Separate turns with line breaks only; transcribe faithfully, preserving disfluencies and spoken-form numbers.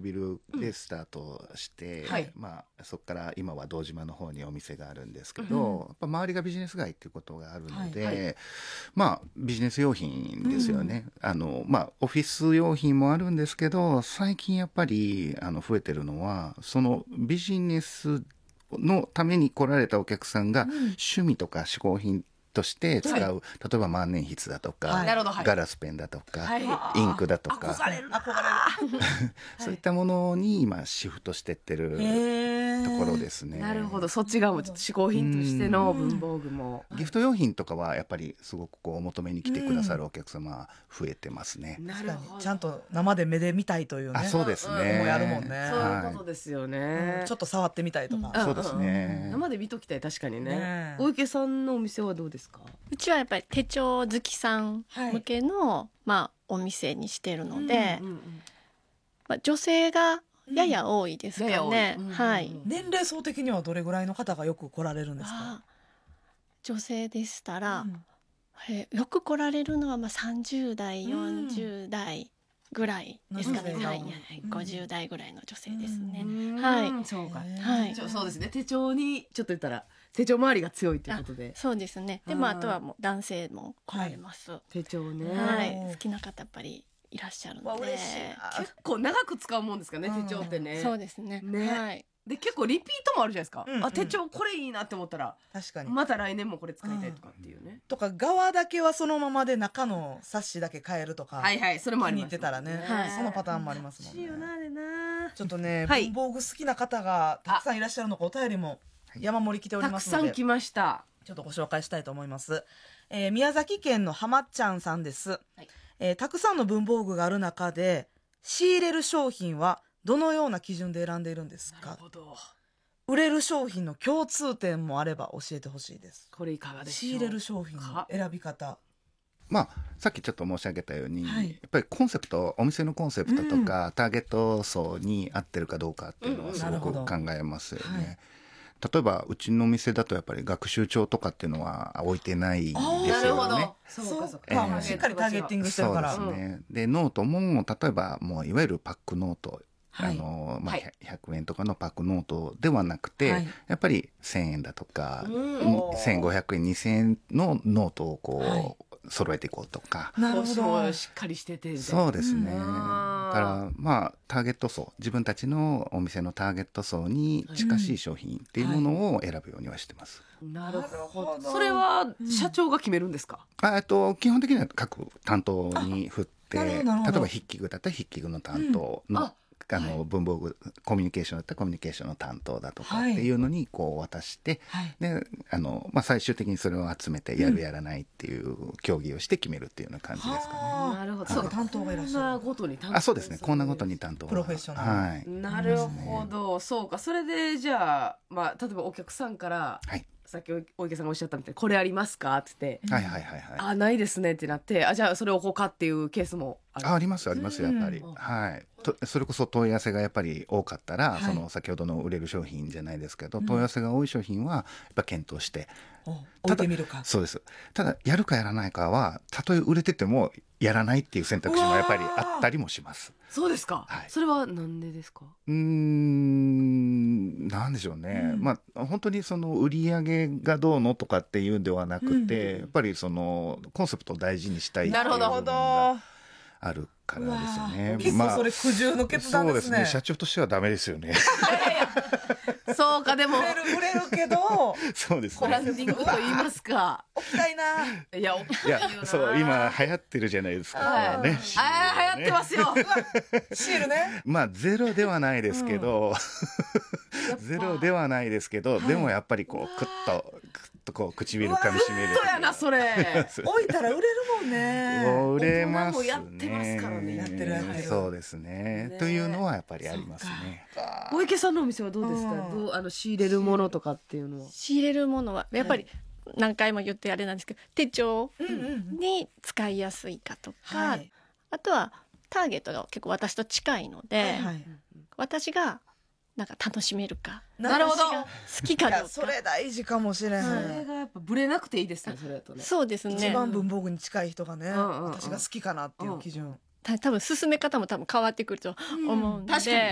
ビルでスタートして、
うんはい、
まあ、そこから今は堂島の方にお店があるんですけど、うん、やっぱ周りがビジネス街っていうことがあるので、はいはい、まあビジネス用品ですよね、うん、あのまあオフィス用品もあるんですけど、最近やっぱりあの増えてるのはそのビジネスのために来られたお客さんが趣味とか嗜好品として使う、はい、例えば万年筆だとか、はい、ガラスペンだとか、はい、インクだとか、
憧れる憧れる
そういったものに今シフトしてってるところですね。
なるほど、そっち側もちょっと嗜好品としての文房具も、
ギフト用品とかはやっぱりすごくこうお求めに来てくださるお客様増えてますね。
なるほど、ちゃんと生で目で見たいというね、
あ、そうですね、
思いあるもんね。
そういうことですよね、
うん、ちょっと触ってみたいとか、
うん、そうですね、
生で見ときたい。確かにね。ね、大池さんのお店はどうですか？
うちはやっぱり手帳好きさん向けの、はい、まあ、お店にしてるので、うんうんうん、まあ、女性がやや多いですかね、うん、はい、
年齢層的にはどれぐらいの方がよく来られるんですか？
女性でしたら、うん、えよく来られるのはまあさんじゅう代、よんじゅう代ぐらいですかね、うん、はい、ごじゅう代ぐらいの女性ですね、うん、はい、
そうか、はい、そうですね、手帳にちょっと言ったら手帳周りが強いということで。
そうですね。でもあとはもう男性も来られます、はい、
手帳ね、
はい、好きな方やっぱりいらっしゃるので、
結構長く使うもんですかね、うん、手帳ってね。
そうですね、ね、はい、
で結構リピートもあるじゃないですか、うんうん、あ、手帳これいいなって思ったら
確かに
また来年もこれ使いたいとかっていうね、うん、
とか側だけはそのままで中の冊子だけ変えるとか、
はいはい、それもあります、
気に入ってたらね、はい、そのパターンもありますもんね。
欲しいよな、あれな。
ちょっとね、はい、文房具好きな方がたくさんいらっしゃるのか、お便りも山盛り来ておりますので、
たくさん来ました。
ちょっとご紹介したいと思います、えー、宮崎県の浜っちゃんさんです、はい、えー、たくさんの文房具がある中で仕入れる商品はどのような基準で選んでいるんですか？
なるほど。
売れる商品の共通点もあれば教えてほしいです。
これいかがでしょう？
仕入れる商品の選び方、
まあ、さっきちょっと申し上げたように、はい、やっぱりコンセプト、お店のコンセプトとか、うん、ターゲット層に合ってるかどうかっていうのはすごく考えますよね、うんうん、はい、例えばうちのお店だとやっぱり学習帳とかっていうのは置いてないですよね。
なるほど、そうかそうか、えー、
しっかりターゲッティングしてるから。
そうですね、でノートも例えばもういわゆるパックノート、はい、あのまあ、ひゃくえんとかのパックノートではなくて、はい、やっぱりせんえんだとか、うん、せんごひゃくえんにせんえんのノートをこう、はい、揃えていこうとか。
なるほど、しっかりしてて。
そうですね、だからまあターゲット層、自分たちのお店のターゲット層に近しい商品っていうものを選ぶようにはしてます、
うん、はい、なるほど。それは社長が決めるんですか？
うん、あ、えっと基本的には各担当に振って、例えば筆記具だったら筆記具の担当の、うん、ああの文房具、コミュニケーションだったらコミュニケーションの担当だとかっていうのにこう渡して、はい、であのまあ、最終的にそれを集めてやるやらないっていう協議をして決めるっていうような感じですかね。
なるほど、そう担当がいらっしゃる。
コーナーごとに担当、
あ、そうですね、コーナーごとに担当、
プロフェッショナル、
はい、
なるほど、そうか。それでじゃあ、まあ、例えばお客さんから、はい、さっき大池さんがおっしゃったみたいにこれありますかって言って、
はいはいはいはい、
あ、ないですねってなって、あ、じゃあそれを置こうかっていうケースもある。
あ、ありますあります、やっぱり、うん、はい、とそれこそ問い合わせがやっぱり多かったら、はい、その先ほどの売れる商品じゃないですけど、うん、問い合わせが多い商品はやっぱ検討して、
置いてみるか。
そうです。ただやるかやらないかはたとえ売れててもやらないっていう選択肢もやっぱりあったりもします。
そうですか、はい、それはなんでですか？
うーん、なんでしょうね、うん、まあ本当にその売り上げがどうのとかっていうんではなくて、うん、やっぱりそのコンセプトを大事にしたいっていう部分があるからですよね。
結構それ苦渋の決断ですね。
そうですね、社長としてはダメですよね。
そうか、でも
売れる売れるけど
そうですね、
ブランディングと言いますか、
置きたいな。
いや、置きたいよな。いや、
そう今流行ってるじゃないですか、
はい、ね、あ、流行ってますよ
シールね。
まあゼロではないですけど、うん、ゼロではないですけど、はい、でもやっぱりこうクッとクッとこう唇噛みしめる。
そうやな、それ
置いたら売れるもんね。
もう売れますね。
大人もやってますからね。
やってるやってる。
そうですね、ね、というのはやっぱりありますね。
大池さんのお店はどうですか？どう、あの仕入れるものとかっていうのは。
仕入れるものはやっぱり何回も言ってあれなんですけど、手帳に使いやすいかとか、はい、あとはターゲットが結構私と近いので、はいはい、私がなんか楽しめるか、
なるほど、
好きかどうか。
それ大事かもしれない。
それがやっぱブレなくていいですね、それだとね。
そうですね、
一番文房具に近い人がね、うんうんうん、私が好きかなっていう基準、
多分進め方も多分変わってくると思うんで、うん、確かに